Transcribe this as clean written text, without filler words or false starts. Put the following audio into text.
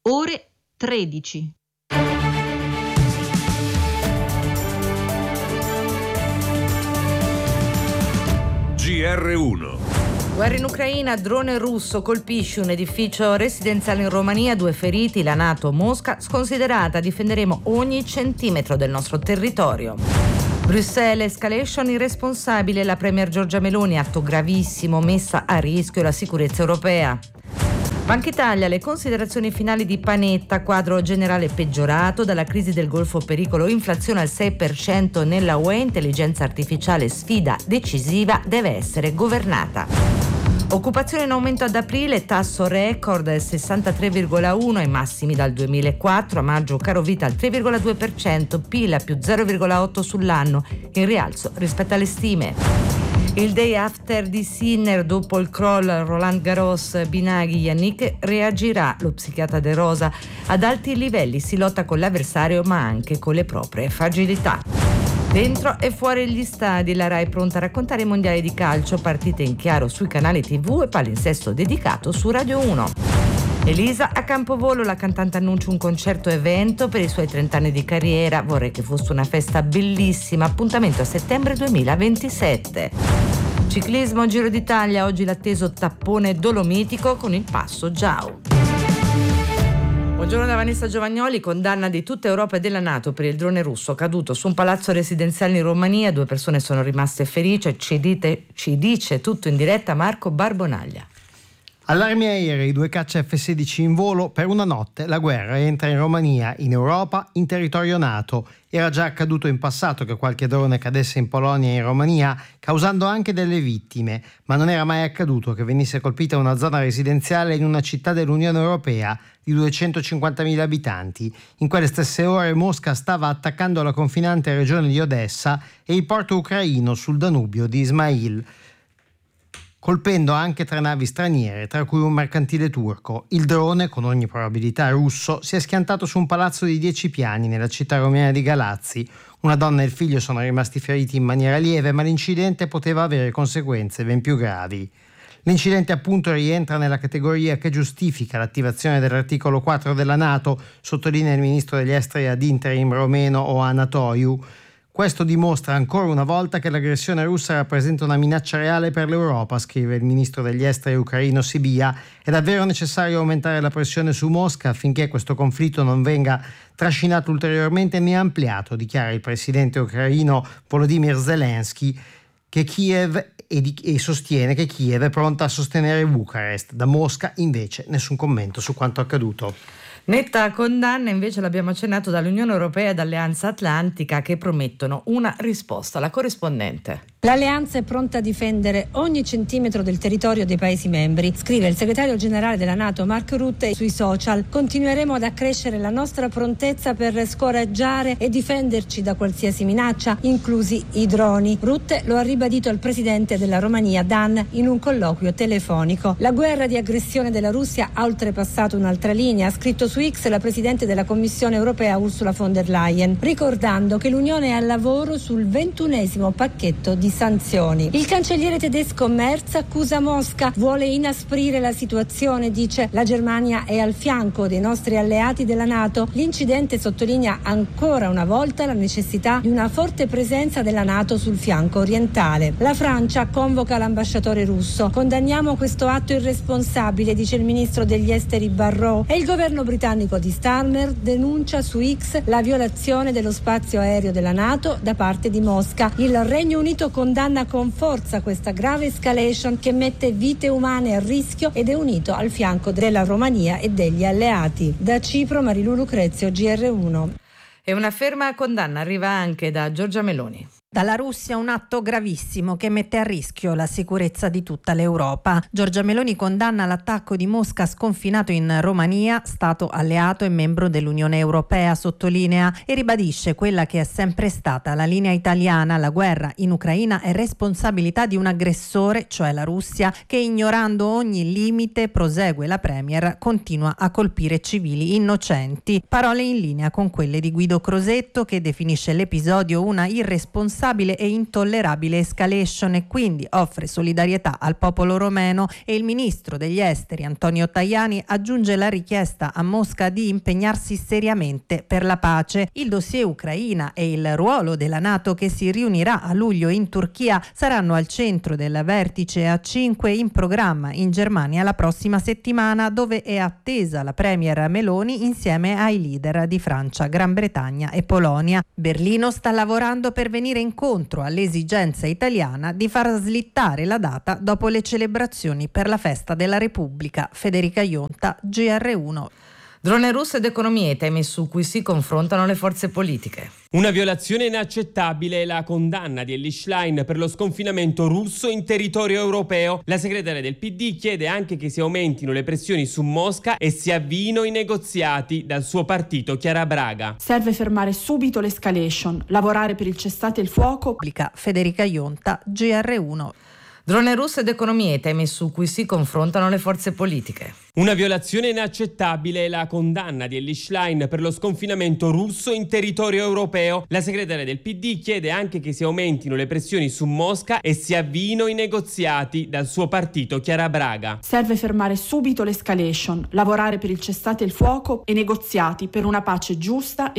ore 13. GR1. Guerra in Ucraina, drone russo colpisce un edificio residenziale in Romania, 2 feriti, la NATO Mosca sconsiderata, difenderemo ogni centimetro del nostro territorio. Bruxelles, escalation irresponsabile, la premier Giorgia Meloni, atto gravissimo, messa a rischio la sicurezza europea. Banca Italia, le considerazioni finali di Panetta, quadro generale peggiorato dalla crisi del Golfo, pericolo inflazione al 6% nella UE, intelligenza artificiale sfida decisiva, deve essere governata. Occupazione in aumento ad aprile, tasso record 63,1 ai massimi dal 2004, a maggio carovita al 3,2%, PIL a più 0,8 sull'anno, in rialzo rispetto alle stime. Il day after di Sinner, dopo il crollo Roland Garros, Binaghi, Yannick reagirà, lo psichiatra De Rosa. Ad alti livelli si lotta con l'avversario ma anche con le proprie fragilità. Dentro e fuori gli stadi, la Rai pronta a raccontare i mondiali di calcio, partite in chiaro sui canali TV e palinsesto dedicato su Radio 1. Elisa a Campovolo, la cantante annuncia un concerto evento per i suoi 30 anni di carriera, vorrei che fosse una festa bellissima, appuntamento a settembre 2027. Ciclismo, Giro d'Italia, oggi l'atteso tappone dolomitico con il passo Giau. Buongiorno da Vanessa Giovagnoli. Condanna di tutta Europa e della NATO per il drone russo caduto su un palazzo residenziale in Romania, 2 persone sono rimaste ferite, ci dice tutto in diretta Marco Barbonaglia. Allarmi aerei, 2 caccia F-16 in volo, per una notte la guerra entra in Romania, in Europa, in territorio NATO. Era già accaduto in passato che qualche drone cadesse in Polonia e in Romania, causando anche delle vittime, ma non era mai accaduto che venisse colpita una zona residenziale in una città dell'Unione Europea di 250.000 abitanti. In quelle stesse ore Mosca stava attaccando la confinante regione di Odessa e il porto ucraino sul Danubio di Ismail, colpendo anche 3 navi straniere, tra cui un mercantile turco. Il drone, con ogni probabilità russo, si è schiantato su un palazzo di 10 piani nella città romena di Galazzi. Una donna e il figlio sono rimasti feriti in maniera lieve, ma l'incidente poteva avere conseguenze ben più gravi. L'incidente appunto rientra nella categoria che giustifica l'attivazione dell'articolo 4 della NATO, sottolinea il ministro degli esteri ad interim romeno Oana Toiu. Questo dimostra ancora una volta che l'aggressione russa rappresenta una minaccia reale per l'Europa, scrive il ministro degli esteri ucraino Sibia. È davvero necessario aumentare la pressione su Mosca affinché questo conflitto non venga trascinato ulteriormente né ampliato, dichiara il presidente ucraino Volodymyr Zelensky, che Kiev e sostiene che Kiev è pronta a sostenere Bucarest. Da Mosca invece nessun commento su quanto accaduto. Netta condanna invece, l'abbiamo accennato, dall'Unione Europea e dall'Alleanza Atlantica, che promettono una risposta. La corrispondente. L'Alleanza è pronta a difendere ogni centimetro del territorio dei Paesi membri, scrive il segretario generale della NATO Mark Rutte sui social. Continueremo ad accrescere la nostra prontezza per scoraggiare e difenderci da qualsiasi minaccia, inclusi i droni. Rutte lo ha ribadito al presidente della Romania Dan in un colloquio telefonico. La guerra di aggressione della Russia ha oltrepassato un'altra linea, ha scritto su X la presidente della Commissione europea Ursula von der Leyen, ricordando che l'Unione è al lavoro sul 21esimo pacchetto di sanzioni. Il cancelliere tedesco Merz accusa Mosca, vuole inasprire la situazione, dice la Germania è al fianco dei nostri alleati della NATO. L'incidente sottolinea ancora una volta la necessità di una forte presenza della NATO sul fianco orientale. La Francia convoca l'ambasciatore russo. Condanniamo questo atto irresponsabile, dice il ministro degli esteri Barrot, e il governo britannico di Starmer denuncia su X la violazione dello spazio aereo della NATO da parte di Mosca. Il Regno Unito condanna con forza questa grave escalation che mette vite umane a rischio ed è unito al fianco della Romania e degli alleati. Da Cipro, Marilu Lucrezio, GR1. E una ferma condanna arriva anche da Giorgia Meloni. Dalla Russia un atto gravissimo che mette a rischio la sicurezza di tutta l'Europa. Giorgia Meloni condanna l'attacco di Mosca sconfinato in Romania, stato alleato e membro dell'Unione Europea, sottolinea, e ribadisce quella che è sempre stata la linea italiana: la guerra in Ucraina è responsabilità di un aggressore, cioè la Russia, che ignorando ogni limite, prosegue la Premier, continua a colpire civili innocenti. Parole in linea con quelle di Guido Crosetto, che definisce l'episodio una irresponsabilità irresponsabile e intollerabile escalation e quindi offre solidarietà al popolo romeno. E il ministro degli esteri Antonio Tajani aggiunge la richiesta a Mosca di impegnarsi seriamente per la pace. Il dossier Ucraina e il ruolo della NATO che si riunirà a luglio in Turchia saranno al centro del vertice A5 in programma in Germania la prossima settimana, dove è attesa la premier Meloni insieme ai leader di Francia, Gran Bretagna e Polonia. Berlino sta lavorando per venire incontro all'esigenza italiana di far slittare la data dopo le celebrazioni per la festa della Repubblica. Federica Ionta, GR1. Drone russo ed economia, i temi su cui si confrontano le forze politiche. Una violazione inaccettabile è la condanna di Elly Schlein per lo sconfinamento russo in territorio europeo. La segretaria del PD chiede anche che si aumentino le pressioni su Mosca e si avviino i negoziati. Dal suo partito Chiara Braga. Serve fermare subito l'escalation, lavorare per il cessate il fuoco. Federica Ionta, GR1. Drone russo ed economia, i temi su cui si confrontano le forze politiche. Una violazione inaccettabile è la condanna di Elly Schlein per lo sconfinamento russo in territorio europeo. La segretaria del PD chiede anche che si aumentino le pressioni su Mosca e si avviino i negoziati. Dal suo partito Chiara Braga. Serve fermare subito l'escalation, lavorare per il cessate il fuoco e negoziati per una pace giusta e